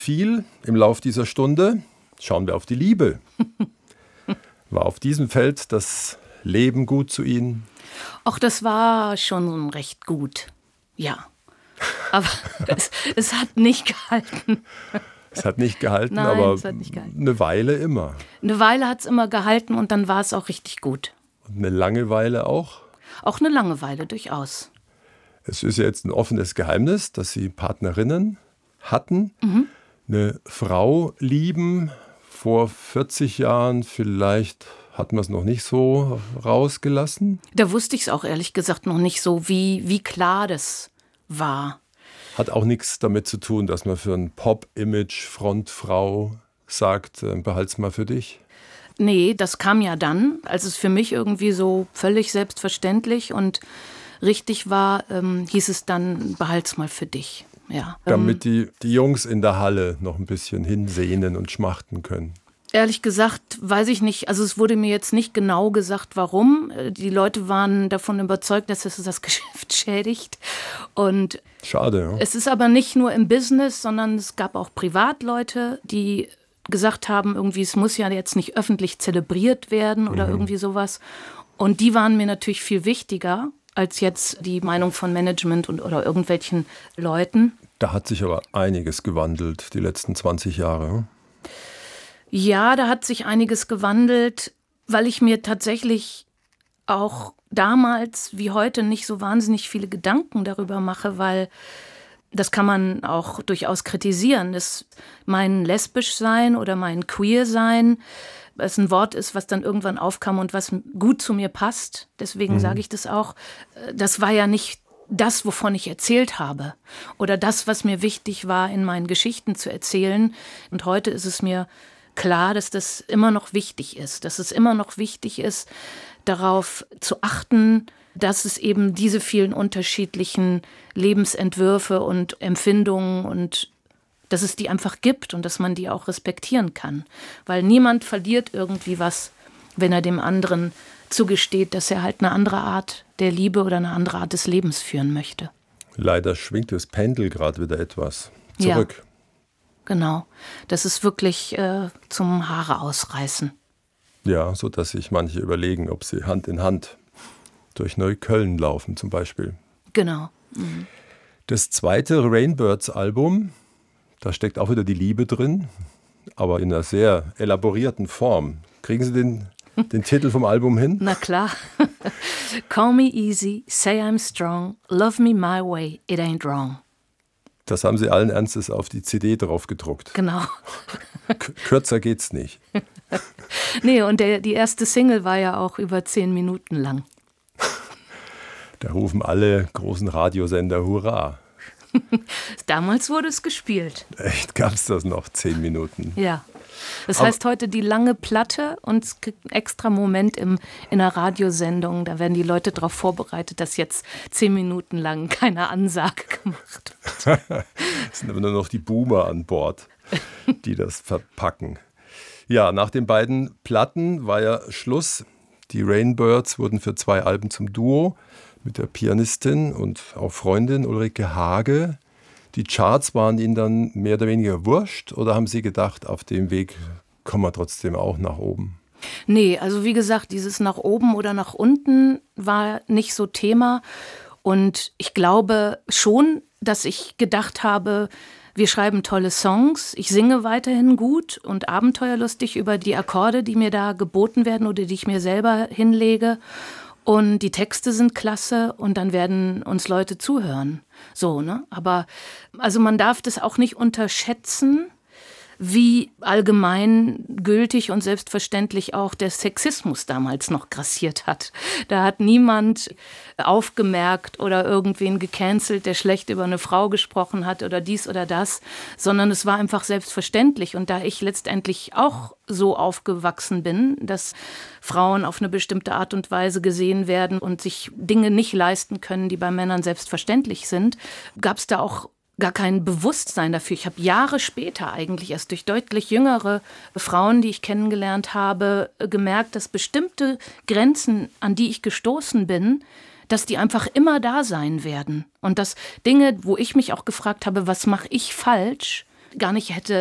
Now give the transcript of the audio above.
viel im Lauf dieser Stunde. Schauen wir auf die Liebe. War auf diesem Feld das Leben gut zu Ihnen? Ach, das war schon recht gut, ja. Aber es hat nicht gehalten. Es hat nicht gehalten, Nein, aber es hat nicht gehalten. Eine Weile immer. Eine Weile hat es immer gehalten und dann war es auch richtig gut. Und eine Langeweile auch? Auch eine Langeweile, durchaus. Es ist ja jetzt ein offenes Geheimnis, dass Sie Partnerinnen hatten. Eine Frau lieben, vor 40 Jahren vielleicht hatten wir es noch nicht so rausgelassen. Da wusste ich es auch ehrlich gesagt noch nicht so, wie klar das war. Hat auch nichts damit zu tun, dass man für ein Pop-Image Frontfrau sagt, behalt's mal für dich. Nee, das kam ja dann, als es für mich irgendwie so völlig selbstverständlich und richtig war, hieß es dann, behalt's mal für dich. Ja. Damit die Jungs in der Halle noch ein bisschen hinsehnen und schmachten können. Ehrlich gesagt, weiß ich nicht. Also es wurde mir jetzt nicht genau gesagt, warum. Die Leute waren davon überzeugt, dass es das Geschäft schädigt. Und schade, ja. Es ist aber nicht nur im Business, sondern es gab auch Privatleute, die gesagt haben, irgendwie, es muss ja jetzt nicht öffentlich zelebriert werden oder irgendwie sowas. Und die waren mir natürlich viel wichtiger als jetzt die Meinung von Management oder irgendwelchen Leuten. Da hat sich aber einiges gewandelt, die letzten 20 Jahre. Ja, da hat sich einiges gewandelt, weil ich mir tatsächlich auch damals wie heute nicht so wahnsinnig viele Gedanken darüber mache, weil das kann man auch durchaus kritisieren, dass mein Lesbischsein oder mein Queersein es ein Wort ist, was dann irgendwann aufkam und was gut zu mir passt. Deswegen sage ich das auch. Das war ja nicht das, wovon ich erzählt habe oder das, was mir wichtig war, in meinen Geschichten zu erzählen. Und heute ist es mir klar, dass das immer noch wichtig ist, dass es immer noch wichtig ist, darauf zu achten, dass es eben diese vielen unterschiedlichen Lebensentwürfe und Empfindungen und dass es die einfach gibt und dass man die auch respektieren kann. Weil niemand verliert irgendwie was, wenn er dem anderen zugesteht, dass er halt eine andere Art der Liebe oder eine andere Art des Lebens führen möchte. Leider schwingt das Pendel gerade wieder etwas zurück. Ja, genau. Das ist wirklich zum Haare ausreißen. Ja, sodass sich manche überlegen, ob sie Hand in Hand durch Neukölln laufen zum Beispiel. Genau. Das zweite Rainbirds-Album, da steckt auch wieder die Liebe drin, aber in einer sehr elaborierten Form. Kriegen Sie den Titel vom Album hin? Na klar. Call me easy, say I'm strong, love me my way, it ain't wrong. Das haben Sie allen Ernstes auf die CD drauf gedruckt. Genau. Kürzer geht's nicht. Nee, und die erste Single war ja auch über 10 Minuten lang. Da rufen alle großen Radiosender Hurra. Damals wurde es gespielt. Echt, gab's das noch, 10 Minuten? Ja. Das heißt heute die lange Platte und es gibt einen extra Moment in einer Radiosendung. Da werden die Leute darauf vorbereitet, dass jetzt 10 Minuten lang keine Ansage gemacht wird. Es sind aber nur noch die Boomer an Bord, die das verpacken. Ja, nach den beiden Platten war ja Schluss. Die Rainbirds wurden für 2 Alben zum Duo mit der Pianistin und auch Freundin Ulrike Hage. Die Charts waren Ihnen dann mehr oder weniger wurscht oder haben Sie gedacht, auf dem Weg kommen wir trotzdem auch nach oben? Nee, also wie gesagt, dieses nach oben oder nach unten war nicht so Thema. Und ich glaube schon, dass ich gedacht habe, wir schreiben tolle Songs, ich singe weiterhin gut und abenteuerlustig über die Akkorde, die mir da geboten werden oder die ich mir selber hinlege. Und die Texte sind klasse und dann werden uns Leute zuhören. So, ne? Aber also man darf das auch nicht unterschätzen, wie allgemein gültig und selbstverständlich auch der Sexismus damals noch grassiert hat. Da hat niemand aufgemerkt oder irgendwen gecancelt, der schlecht über eine Frau gesprochen hat oder dies oder das, sondern es war einfach selbstverständlich. Und da ich letztendlich auch so aufgewachsen bin, dass Frauen auf eine bestimmte Art und Weise gesehen werden und sich Dinge nicht leisten können, die bei Männern selbstverständlich sind, gab es da auch gar kein Bewusstsein dafür. Ich habe Jahre später eigentlich erst durch deutlich jüngere Frauen, die ich kennengelernt habe, gemerkt, dass bestimmte Grenzen, an die ich gestoßen bin, dass die einfach immer da sein werden. Und dass Dinge, wo ich mich auch gefragt habe, was mache ich falsch, gar nicht hätte